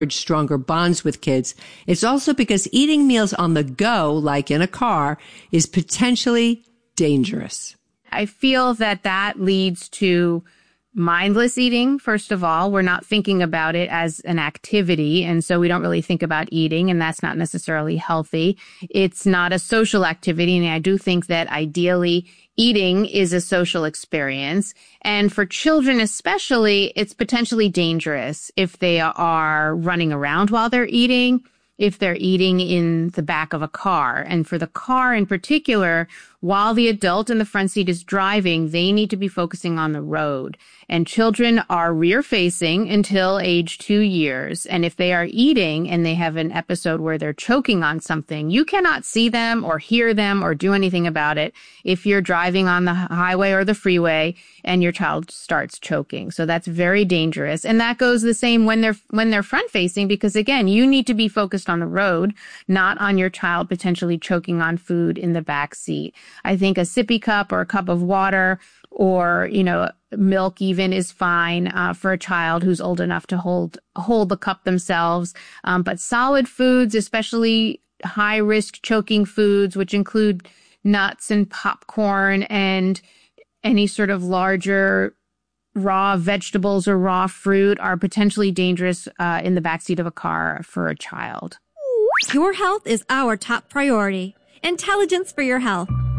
stronger bonds with kids. It's also because eating meals on the go, like in a car, is potentially dangerous. I feel that leads to mindless eating. First of all, we're not thinking about it as an activity. And so we don't really think about eating, and that's not necessarily healthy. It's not a social activity. And I do think that ideally eating is a social experience. And for children especially, it's potentially dangerous if they are running around while they're eating, if they're eating in the back of a car. And for the car in particular, while the adult in the front seat is driving, they need to be focusing on the road. And children are rear-facing until age 2 years. And if they are eating and they have an episode where they're choking on something, you cannot see them or hear them or do anything about it if you're driving on the highway or the freeway and your child starts choking. So that's very dangerous. And that goes the same when they're front-facing, because again, you need to be focused on the road, not on your child potentially choking on food in the back seat. I think a sippy cup or a cup of water or, milk even is fine for a child who's old enough to hold the cup themselves. But solid foods, especially high-risk choking foods, which include nuts and popcorn and any sort of larger raw vegetables or raw fruit, are potentially dangerous in the backseat of a car for a child. Your health is our top priority. Intelligence for your health.